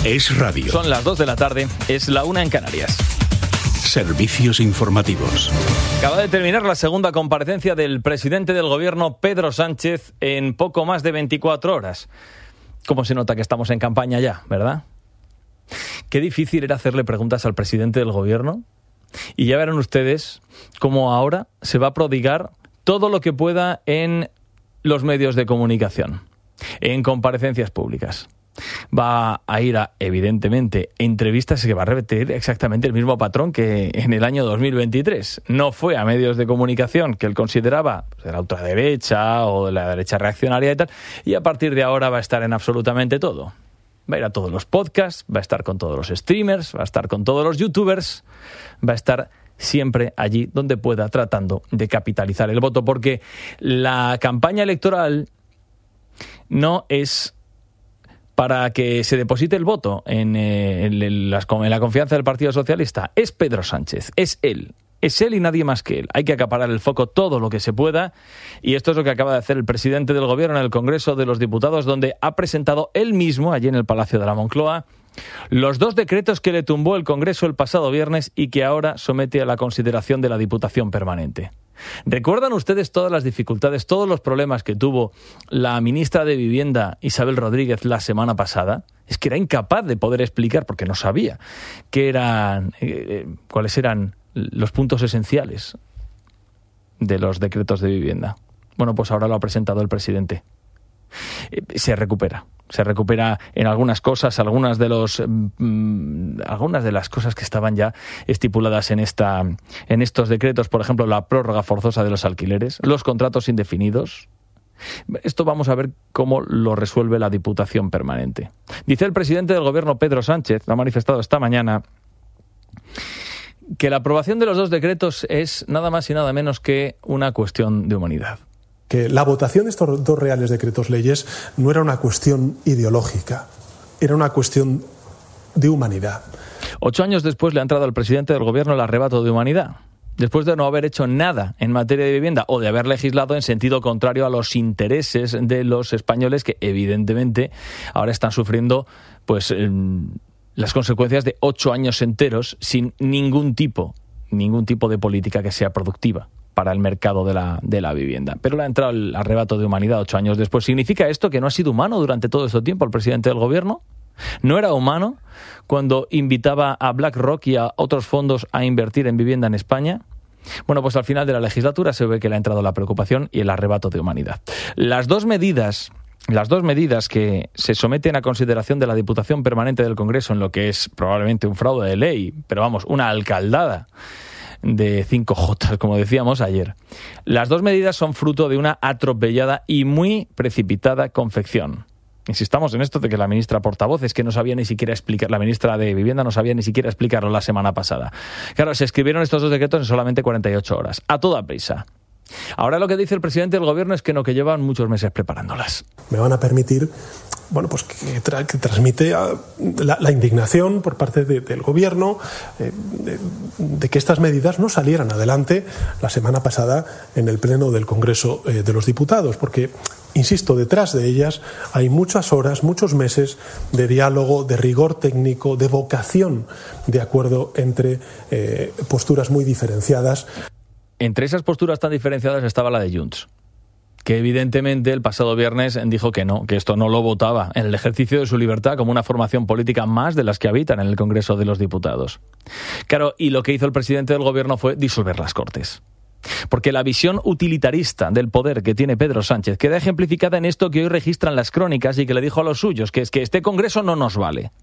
Es radio. Son las 2 de la tarde, es la 1 en Canarias. Servicios informativos. Acaba de terminar la segunda comparecencia del presidente del gobierno, Pedro Sánchez, en poco más de 24 horas. ¿Cómo se nota que estamos en campaña ya, verdad? Qué difícil era hacerle preguntas al presidente del gobierno. Y ya verán ustedes cómo ahora se va a prodigar todo lo que pueda en los medios de comunicación, en comparecencias públicas. Va a ir a, evidentemente, entrevistas que va a repetir exactamente el mismo patrón que en el año 2023. No fue a medios de comunicación que él consideraba de la ultraderecha o de la derecha reaccionaria y tal, y a partir de ahora va a estar en absolutamente todo. Va a ir a todos los podcasts, va a estar con todos los streamers, va a estar con todos los youtubers, va a estar siempre allí donde pueda, tratando de capitalizar el voto, porque la campaña electoral no es para que se deposite el voto en la confianza del Partido Socialista. Es Pedro Sánchez, es él y nadie más que él. Hay que acaparar el foco todo lo que se pueda, y esto es lo que acaba de hacer el presidente del Gobierno en el Congreso de los Diputados, donde ha presentado él mismo, allí en el Palacio de la Moncloa, los 2 decretos que le tumbó el Congreso el pasado viernes y que ahora somete a la consideración de la Diputación Permanente. ¿Recuerdan ustedes todas las dificultades, todos los problemas que tuvo la ministra de Vivienda, Isabel Rodríguez, la semana pasada? Es que era incapaz de poder explicar, porque no sabía cuáles eran los puntos esenciales de los decretos de vivienda. Bueno, pues ahora lo ha presentado el presidente. Se recupera en algunas cosas, algunas de las cosas que estaban ya estipuladas en estos decretos, por ejemplo, la prórroga forzosa de los alquileres, los contratos indefinidos. Esto vamos a ver cómo lo resuelve la Diputación Permanente. Dice el presidente del Gobierno, Pedro Sánchez, lo ha manifestado esta mañana, que la aprobación de los 2 decretos es nada más y nada menos que una cuestión de humanidad. Que la votación de estos 2 reales decretos leyes no era una cuestión ideológica, era una cuestión de humanidad. 8 años después le ha entrado al presidente del Gobierno el arrebato de humanidad, después de no haber hecho nada en materia de vivienda o de haber legislado en sentido contrario a los intereses de los españoles, que evidentemente ahora están sufriendo pues las consecuencias de 8 años enteros sin ningún tipo de política que sea productiva para el mercado de la vivienda. Pero le ha entrado el arrebato de humanidad 8 años después. ¿Significa esto que no ha sido humano durante todo este tiempo el presidente del Gobierno? ¿No era humano cuando invitaba a BlackRock y a otros fondos a invertir en vivienda en España? Bueno, pues al final de la legislatura se ve que le ha entrado la preocupación y el arrebato de humanidad. Las dos medidas que se someten a consideración de la Diputación Permanente del Congreso en lo que es probablemente un fraude de ley, pero vamos, una alcaldada de 5J, como decíamos ayer. Las 2 medidas son fruto de una atropellada y muy precipitada confección. Insistamos en esto de que la ministra portavoz es que no sabía ni siquiera explicar, la ministra de Vivienda no sabía ni siquiera explicarlo la semana pasada. Claro, se escribieron estos 2 decretos en solamente 48 horas, a toda prisa. Ahora lo que dice el presidente del Gobierno es que llevan muchos meses preparándolas. Me van a permitir, pues que transmite la indignación por parte del Gobierno de que estas medidas no salieran adelante la semana pasada en el Pleno del Congreso de los Diputados, porque, insisto, detrás de ellas hay muchas horas, muchos meses de diálogo, de rigor técnico, de vocación de acuerdo entre posturas muy diferenciadas. Entre esas posturas tan diferenciadas estaba la de Junts, que evidentemente el pasado viernes dijo que no, que esto no lo votaba en el ejercicio de su libertad como una formación política más de las que habitan en el Congreso de los Diputados. Claro, y lo que hizo el presidente del Gobierno fue disolver las Cortes. Porque la visión utilitarista del poder que tiene Pedro Sánchez queda ejemplificada en esto que hoy registran las crónicas y que le dijo a los suyos, que es que este Congreso no nos vale.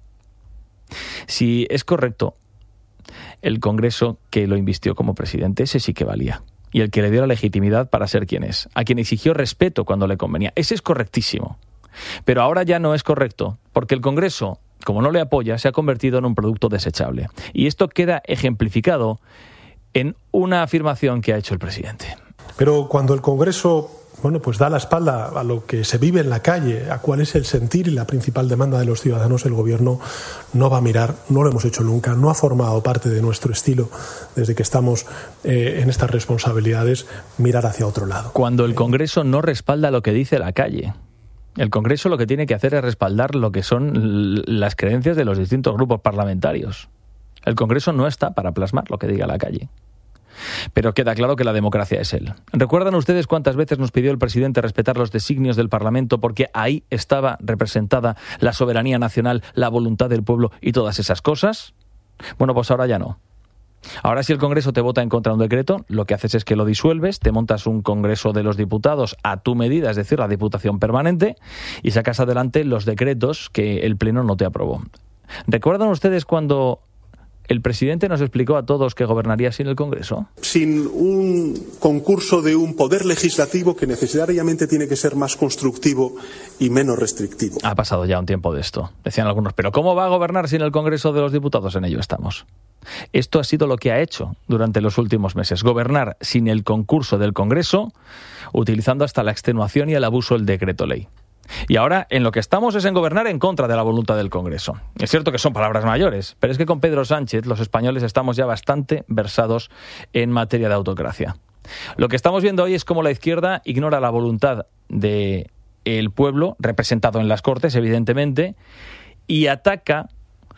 Si es correcto, el Congreso que lo invistió como presidente, ese sí que valía. Y el que le dio la legitimidad para ser quien es. A quien exigió respeto cuando le convenía. Ese es correctísimo. Pero ahora ya no es correcto, porque el Congreso, como no le apoya, se ha convertido en un producto desechable. Y esto queda ejemplificado en una afirmación que ha hecho el presidente. Pero cuando el Congreso pues da la espalda a lo que se vive en la calle, a cuál es el sentir y la principal demanda de los ciudadanos, el Gobierno no va a mirar, no lo hemos hecho nunca, no ha formado parte de nuestro estilo desde que estamos en estas responsabilidades, mirar hacia otro lado. Cuando el Congreso no respalda lo que dice la calle, El Congreso lo que tiene que hacer es respaldar lo que son las creencias de los distintos grupos parlamentarios. El Congreso no está para plasmar lo que diga la calle. Pero queda claro que la democracia es él. ¿Recuerdan ustedes cuántas veces nos pidió el presidente respetar los designios del Parlamento porque ahí estaba representada la soberanía nacional, la voluntad del pueblo y todas esas cosas? Bueno, pues ahora ya no. Ahora, si el Congreso te vota en contra de un decreto, lo que haces es que lo disuelves, te montas un Congreso de los Diputados a tu medida, es decir, la Diputación Permanente, y sacas adelante los decretos que el Pleno no te aprobó. ¿Recuerdan ustedes cuando el presidente nos explicó a todos que gobernaría sin el Congreso? Sin un concurso de un poder legislativo que necesariamente tiene que ser más constructivo y menos restrictivo. Ha pasado ya un tiempo de esto. Decían algunos, ¿pero cómo va a gobernar sin el Congreso de los Diputados? En ello estamos. Esto ha sido lo que ha hecho durante los últimos meses. Gobernar sin el concurso del Congreso, utilizando hasta la extenuación y el abuso del decreto ley. Y ahora en lo que estamos es en gobernar en contra de la voluntad del Congreso. Es cierto que son palabras mayores, pero es que con Pedro Sánchez los españoles estamos ya bastante versados en materia de autocracia. Lo que estamos viendo hoy es cómo la izquierda ignora la voluntad del pueblo, representado en las Cortes, evidentemente, y ataca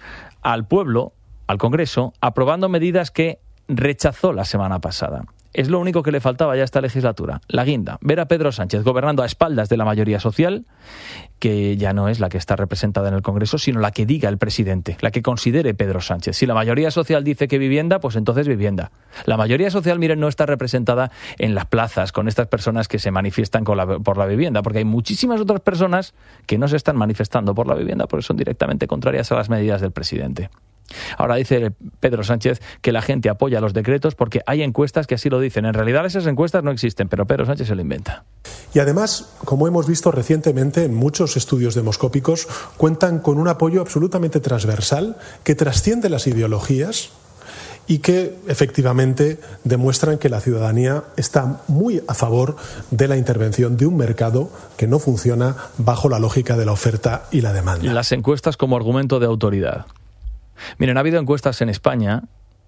al pueblo, al Congreso, aprobando medidas que rechazó la semana pasada. Es lo único que le faltaba ya a esta legislatura, la guinda, ver a Pedro Sánchez gobernando a espaldas de la mayoría social, que ya no es la que está representada en el Congreso, sino la que diga el presidente, la que considere Pedro Sánchez. Si la mayoría social dice que vivienda, pues entonces vivienda. La mayoría social, miren, no está representada en las plazas con estas personas que se manifiestan por la vivienda, porque hay muchísimas otras personas que no se están manifestando por la vivienda porque son directamente contrarias a las medidas del presidente. Ahora dice Pedro Sánchez que la gente apoya los decretos porque hay encuestas que así lo dicen. En realidad esas encuestas no existen, pero Pedro Sánchez se lo inventa. Y además, como hemos visto recientemente en muchos estudios demoscópicos, cuentan con un apoyo absolutamente transversal que trasciende las ideologías y que efectivamente demuestran que la ciudadanía está muy a favor de la intervención de un mercado que no funciona bajo la lógica de la oferta y la demanda. Las encuestas como argumento de autoridad. Miren, ha habido encuestas en España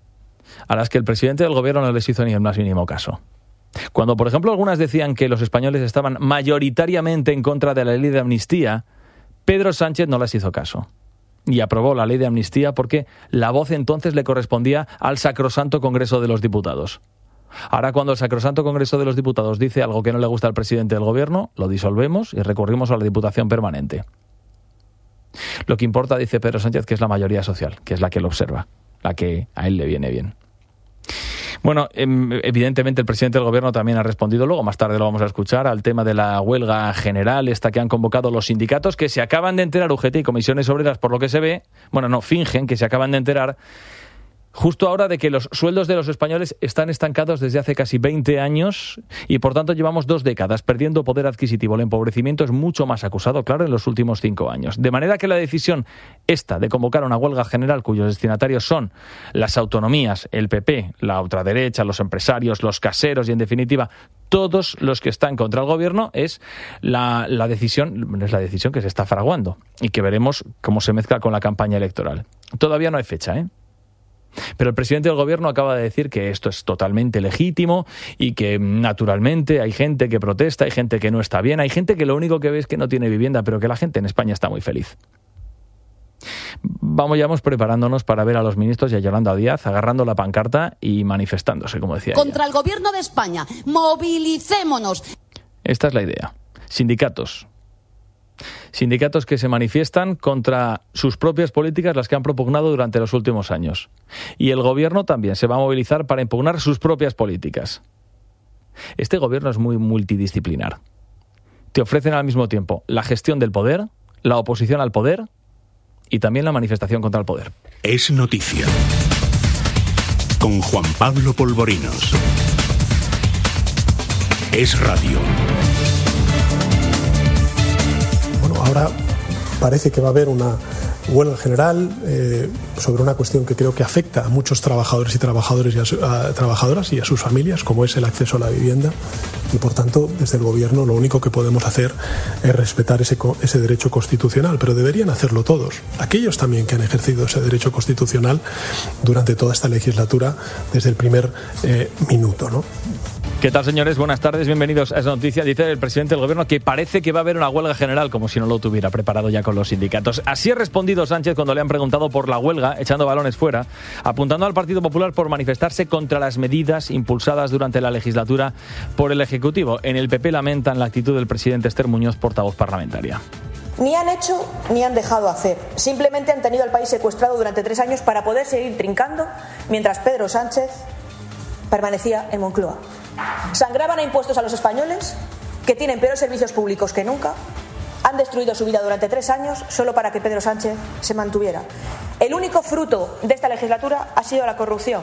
a las que el presidente del gobierno no les hizo ni el más mínimo caso. Cuando, por ejemplo, algunas decían que los españoles estaban mayoritariamente en contra de la ley de amnistía, Pedro Sánchez no les hizo caso. Y aprobó la ley de amnistía porque la voz entonces le correspondía al sacrosanto Congreso de los Diputados. Ahora, cuando el sacrosanto Congreso de los Diputados dice algo que no le gusta al presidente del gobierno, lo disolvemos y recurrimos a la Diputación Permanente. Lo que importa, dice Pedro Sánchez, que es la mayoría social, que es la que lo observa, la que a él le viene bien. Bueno, evidentemente el presidente del gobierno también ha respondido, luego más tarde lo vamos a escuchar, al tema de la huelga general, esta que han convocado los sindicatos, que se acaban de enterar, UGT y comisiones obreras, por lo que se ve, fingen que se acaban de enterar, justo ahora de que los sueldos de los españoles están estancados desde hace casi 20 años y por tanto llevamos 2 décadas perdiendo poder adquisitivo. El empobrecimiento es mucho más acusado, claro, en los últimos 5 años. De manera que la decisión esta de convocar una huelga general cuyos destinatarios son las autonomías, el PP, la ultraderecha, los empresarios, los caseros y en definitiva todos los que están contra el gobierno es la decisión que se está fraguando y que veremos cómo se mezcla con la campaña electoral. Todavía no hay fecha, Pero el presidente del gobierno acaba de decir que esto es totalmente legítimo y que naturalmente hay gente que protesta, hay gente que no está bien, hay gente que lo único que ve es que no tiene vivienda, pero que la gente en España está muy feliz. Vamos preparándonos para ver a los ministros y a Yolanda Díaz agarrando la pancarta y manifestándose, como decía contra ella. El gobierno de España, movilicémonos. Esta es la idea. Sindicatos que se manifiestan contra sus propias políticas, las que han propugnado durante los últimos años. Y el gobierno también se va a movilizar para impugnar sus propias políticas. Este gobierno es muy multidisciplinar. Te ofrecen al mismo tiempo la gestión del poder, la oposición al poder y también la manifestación contra el poder. Es noticia. Con Juan Pablo Polvorinos. Es radio. Ahora parece que va a haber una huelga general sobre una cuestión que creo que afecta a muchos trabajadores y trabajadoras y a sus familias, como es el acceso a la vivienda. Y por tanto, desde el gobierno lo único que podemos hacer es respetar ese derecho constitucional, pero deberían hacerlo todos. Aquellos también que han ejercido ese derecho constitucional durante toda esta legislatura desde el primer minuto, ¿no? ¿Qué tal, señores? Buenas tardes, bienvenidos a esa noticia. Dice el presidente del gobierno que parece que va a haber una huelga general, como si no lo tuviera preparado ya con los sindicatos. Así ha respondido Sánchez cuando le han preguntado por la huelga, echando balones fuera, apuntando al Partido Popular por manifestarse contra las medidas impulsadas durante la legislatura por el Ejecutivo. En el PP lamentan la actitud del presidente Esther Muñoz, portavoz parlamentaria. Ni han hecho ni han dejado hacer. Simplemente han tenido al país secuestrado durante 3 años para poder seguir trincando mientras Pedro Sánchez permanecía en Moncloa. Sangraban a impuestos a los españoles, que tienen peores servicios públicos que nunca. Han destruido su vida durante 3 años solo para que Pedro Sánchez se mantuviera. El único fruto de esta legislatura ha sido la corrupción.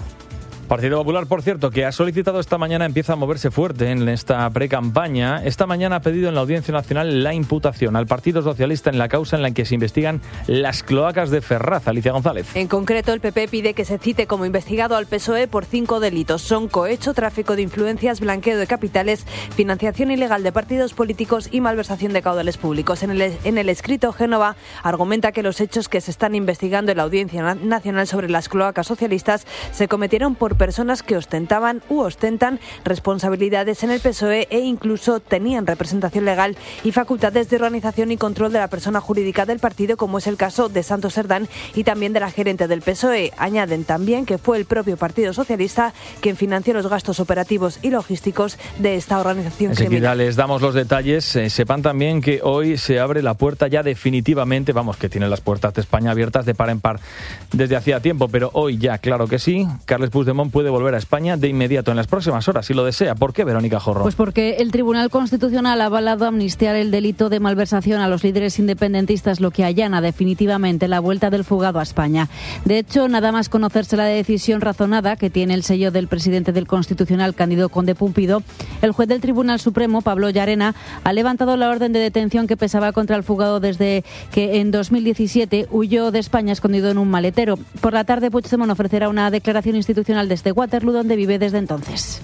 Partido Popular, por cierto, que ha solicitado esta mañana, empieza a moverse fuerte en esta precampaña. Esta mañana ha pedido en la Audiencia Nacional la imputación al Partido Socialista en la causa en la que se investigan las cloacas de Ferraz. Alicia González. En concreto, el PP pide que se cite como investigado al PSOE por 5 delitos. Son cohecho, tráfico de influencias, blanqueo de capitales, financiación ilegal de partidos políticos y malversación de caudales públicos. En el escrito, Génova argumenta que los hechos que se están investigando en la Audiencia Nacional sobre las cloacas socialistas se cometieron por personas que ostentaban u ostentan responsabilidades en el PSOE e incluso tenían representación legal y facultades de organización y control de la persona jurídica del partido, como es el caso de Santos Serdán y también de la gerente del PSOE. Añaden también que fue el propio Partido Socialista quien financió los gastos operativos y logísticos de esta organización criminal. Enseguida les damos los detalles. Sepan también que hoy se abre la puerta ya definitivamente, vamos, que tiene las puertas de España abiertas de par en par desde hacía tiempo, pero hoy ya, claro que sí, Carles Puigdemont puede volver a España de inmediato en las próximas horas, si lo desea. ¿Por qué, Verónica Jorro? Pues porque el Tribunal Constitucional ha avalado amnistiar el delito de malversación a los líderes independentistas, lo que allana definitivamente la vuelta del fugado a España. De hecho, nada más conocerse la decisión razonada, que tiene el sello del presidente del Constitucional, Cándido Conde Pumpido, el juez del Tribunal Supremo, Pablo Llarena, ha levantado la orden de detención que pesaba contra el fugado desde que en 2017 huyó de España escondido en un maletero. Por la tarde, Puigdemont ofrecerá una declaración institucional desde Waterloo, donde vive desde entonces.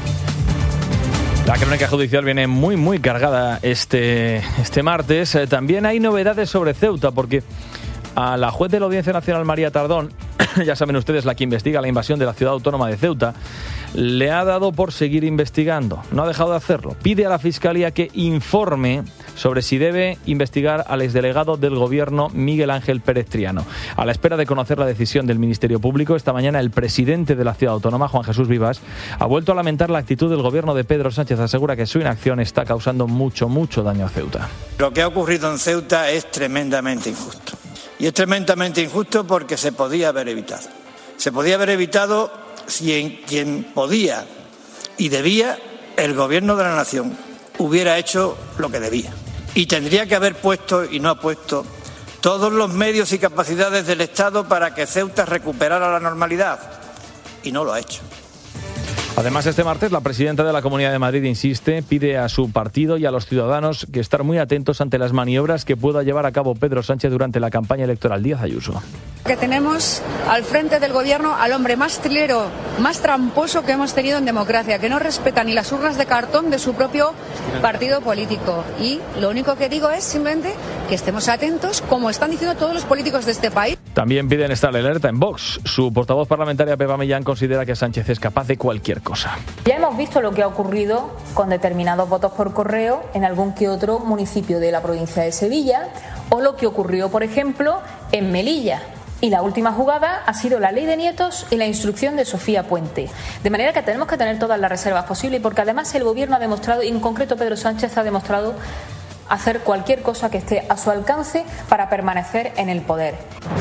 La crónica judicial viene muy cargada este martes. También hay novedades sobre Ceuta, porque a la juez de la Audiencia Nacional, María Tardón, ya saben ustedes, la que investiga la invasión de la ciudad autónoma de Ceuta, le ha dado por seguir investigando. No ha dejado de hacerlo. Pide a la Fiscalía que informe sobre si debe investigar al exdelegado del Gobierno, Miguel Ángel Pérez Triano. A la espera de conocer la decisión del Ministerio Público, esta mañana el presidente de la ciudad autónoma, Juan Jesús Vivas, ha vuelto a lamentar la actitud del Gobierno de Pedro Sánchez. Asegura que su inacción está causando mucho daño a Ceuta. Lo que ha ocurrido en Ceuta es tremendamente injusto. Y es tremendamente injusto porque se podía haber evitado. Se podía haber evitado si quien podía y debía, el Gobierno de la Nación, hubiera hecho lo que debía. Y tendría que haber puesto, y no ha puesto, todos los medios y capacidades del Estado para que Ceuta recuperara la normalidad. Y no lo ha hecho. Además, este martes la presidenta de la Comunidad de Madrid insiste, pide a su partido y a los ciudadanos que estar muy atentos ante las maniobras que pueda llevar a cabo Pedro Sánchez durante la campaña electoral. Díaz Ayuso. Que tenemos al frente del gobierno al hombre más trilero, más tramposo que hemos tenido en democracia, que no respeta ni las urnas de cartón de su propio partido político. Y lo único que digo es simplemente que estemos atentos, como están diciendo todos los políticos de este país. También piden estar alerta en Vox. Su portavoz parlamentaria, Pepa Millán, considera que Sánchez es capaz de cualquier cosa. Ya hemos visto lo que ha ocurrido con determinados votos por correo en algún que otro municipio de la provincia de Sevilla, o lo que ocurrió, por ejemplo, en Melilla. Y la última jugada ha sido la ley de nietos y la instrucción de Sofía Puente. De manera que tenemos que tener todas las reservas posibles, porque además el Gobierno ha demostrado, y en concreto Pedro Sánchez ha demostrado, hacer cualquier cosa que esté a su alcance para permanecer en el poder.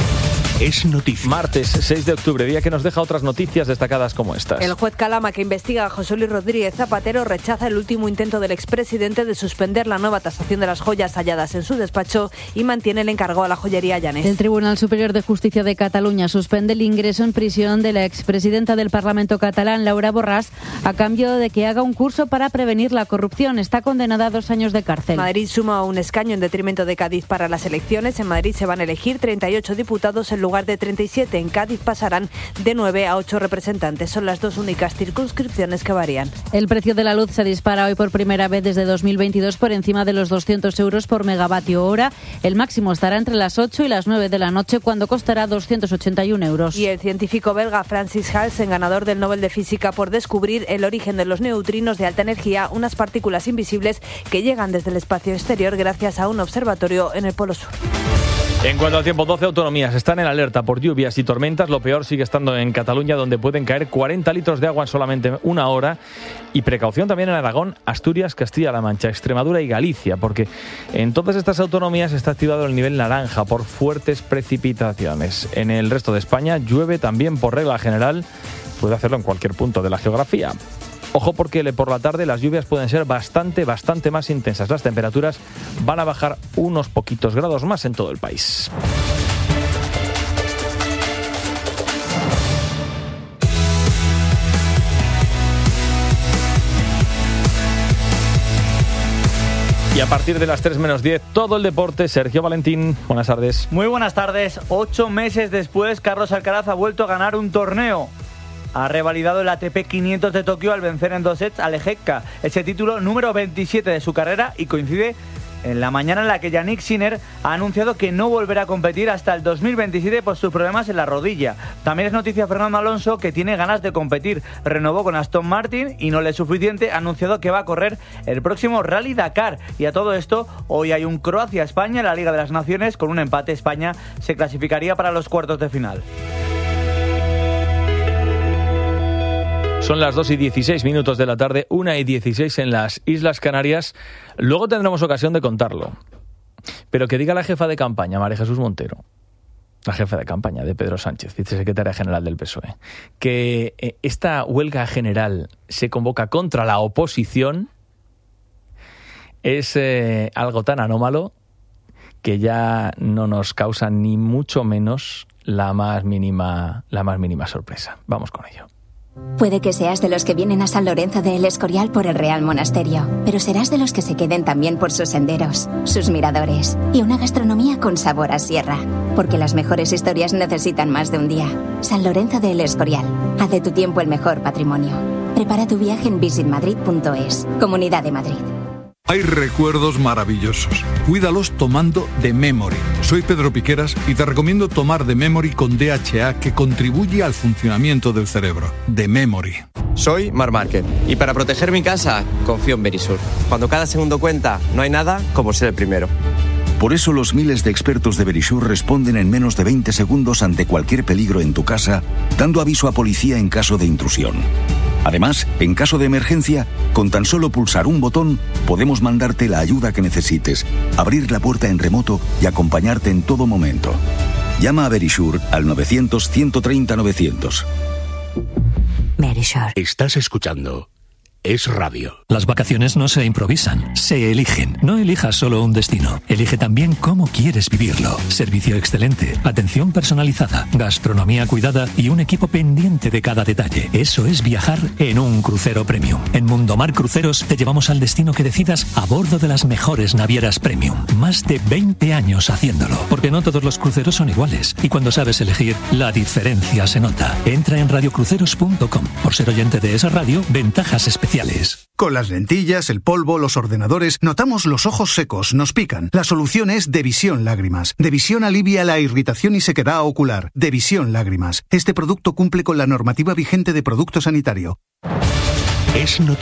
Es noticia. Martes 6 de octubre, día que nos deja otras noticias destacadas como estas. El juez Calama, que investiga a José Luis Rodríguez Zapatero, rechaza el último intento del expresidente de suspender la nueva tasación de las joyas halladas en su despacho y mantiene el encargo a la joyería Llanes. El Tribunal Superior de Justicia de Cataluña suspende el ingreso en prisión de la expresidenta del Parlamento catalán, Laura Borràs, a cambio de que haga un curso para prevenir la corrupción. Está condenada a 2 años de cárcel. Madrid suma un escaño en detrimento de Cádiz para las elecciones. En Madrid se van a elegir 38 diputados en lugar lugar de 37 en Cádiz pasarán de 9 a 8 representantes. Son las dos únicas circunscripciones que varían. El precio de la luz se dispara hoy por primera vez desde 2022 por encima de los 200 euros por megavatio hora. El máximo estará entre las 8 y las 9 de la noche, cuando costará 281 euros. Y el científico belga Francis Halsen, ganador del Nobel de Física por descubrir el origen de los neutrinos de alta energía, unas partículas invisibles que llegan desde el espacio exterior gracias a un observatorio en el Polo Sur. En cuanto al tiempo, 12 autonomías están en alerta por lluvias y tormentas. Lo peor sigue estando en Cataluña, donde pueden caer 40 litros de agua en solamente una hora. Y precaución también en Aragón, Asturias, Castilla-La Mancha, Extremadura y Galicia, porque en todas estas autonomías está activado el nivel naranja por fuertes precipitaciones. En el resto de España llueve también por regla general. Puede hacerlo en cualquier punto de la geografía. Ojo, porque por la tarde las lluvias pueden ser bastante más intensas. Las temperaturas van a bajar unos poquitos grados más en todo el país. Y a partir de las 3 menos 10, todo el deporte. Sergio Valentín, buenas tardes. Muy buenas tardes. 8 meses después, Carlos Alcaraz ha vuelto a ganar un torneo. Ha revalidado el ATP 500 de Tokio al vencer en 2 sets a Lejekka, ese título número 27 de su carrera, y coincide en la mañana en la que Yannick Sinner ha anunciado que no volverá a competir hasta el 2027 por sus problemas en la rodilla. También es noticia Fernando Alonso, que tiene ganas de competir. Renovó con Aston Martin y no le es suficiente, ha anunciado que va a correr el próximo Rally Dakar. Y a todo esto, hoy hay un Croacia-España en la Liga de las Naciones. Con un empate, España se clasificaría para los cuartos de final. Son las 2:16 de la tarde, 1:16 en las Islas Canarias. Luego tendremos ocasión de contarlo. Pero que diga la jefa de campaña, María Jesús Montero, la jefa de campaña de Pedro Sánchez, vicesecretaria general del PSOE, que esta huelga general se convoca contra la oposición, es algo tan anómalo que ya no nos causa ni mucho menos la más mínima sorpresa. Vamos con ello. Puede que seas de los que vienen a San Lorenzo de El Escorial por el Real Monasterio, pero serás de los que se queden también por sus senderos, sus miradores y una gastronomía con sabor a sierra. Porque las mejores historias necesitan más de un día. San Lorenzo de El Escorial. Haz de tu tiempo el mejor patrimonio. Prepara tu viaje en visitmadrid.es. Comunidad de Madrid. Hay recuerdos maravillosos. Cuídalos tomando The Memory. Soy Pedro Piqueras y te recomiendo tomar The Memory con DHA, que contribuye al funcionamiento del cerebro. The Memory. Soy Mar Márquez y para proteger mi casa confío en Verisur. Cuando cada segundo cuenta, no hay nada como ser el primero. Por eso los miles de expertos de Verisur responden en menos de 20 segundos ante cualquier peligro en tu casa, dando aviso a policía en caso de intrusión. Además, en caso de emergencia, con tan solo pulsar un botón, podemos mandarte la ayuda que necesites, abrir la puerta en remoto y acompañarte en todo momento. Llama a Verisur al 900-130-900. Verisur. Estás escuchando Es Radio. Las vacaciones no se improvisan, se eligen. No elijas solo un destino, elige también cómo quieres vivirlo. Servicio excelente, atención personalizada, gastronomía cuidada y un equipo pendiente de cada detalle. Eso es viajar en un crucero premium. En Mundomar Cruceros te llevamos al destino que decidas a bordo de las mejores navieras premium. Más de 20 años haciéndolo, porque no todos los cruceros son iguales. Y cuando sabes elegir, la diferencia se nota. Entra en radiocruceros.com. Por ser oyente de esa radio, ventajas especiales. Con las lentillas, el polvo, los ordenadores, notamos los ojos secos, nos pican. La solución es Devisión Lágrimas. Devisión alivia la irritación y sequedad ocular. Devisión Lágrimas. Este producto cumple con la normativa vigente de producto sanitario. Es